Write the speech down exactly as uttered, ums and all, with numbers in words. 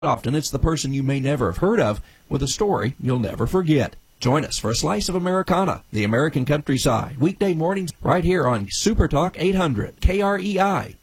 Often it's the person you may never have heard of with a story you'll never forget. Join us for a slice of Americana, the American countryside, weekday mornings right here on Super Talk eight hundred K R E I.